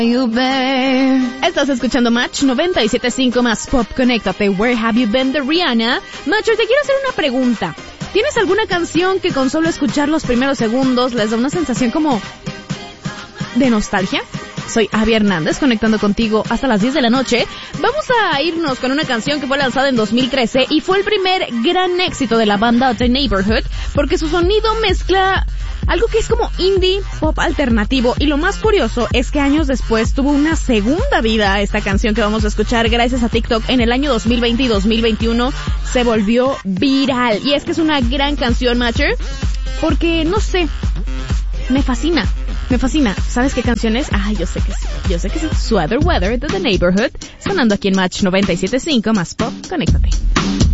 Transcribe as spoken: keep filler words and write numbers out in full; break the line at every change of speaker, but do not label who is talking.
You been? Estás escuchando Match noventa y siete punto cinco más Pop. Conéctate. Where have you been de Rihanna. Matcher, te quiero hacer una pregunta. ¿Tienes alguna canción que con solo escuchar los primeros segundos les da una sensación como de nostalgia? Soy Abby Hernández, conectando contigo hasta las diez de la noche. Vamos a irnos con una canción que fue lanzada en dos mil trece y fue el primer gran éxito de la banda The Neighborhood, porque su sonido mezcla algo que es como indie, pop alternativo, y lo más curioso es que años después tuvo una segunda vida esta canción que vamos a escuchar gracias a TikTok. En el año dos mil veinte y dos mil veintiuno se volvió viral, y es que es una gran canción, Matcher, porque no sé, me fascina. Me fascina. ¿Sabes qué canción es? Ah, yo sé que sí. Yo sé que es Sweater Weather de The Neighborhood, sonando aquí en Match noventa y siete punto cinco más Pop. Conéctate.